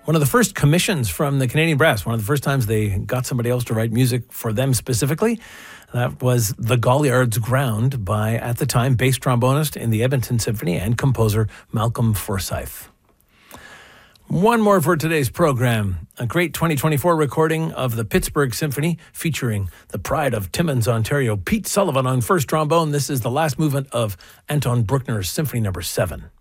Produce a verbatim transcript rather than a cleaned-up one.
one of the first commissions from the Canadian Brass, one of the first times they got somebody else to write music for them specifically. That was The Galliard's Ground by, at the time, bass trombonist in the Edmonton Symphony and composer Malcolm Forsyth. One more for today's program. A great twenty twenty-four recording of the Pittsburgh Symphony featuring the pride of Timmins, Ontario, Pete Sullivan on first trombone. This is the last movement of Anton Bruckner's Symphony Number seven.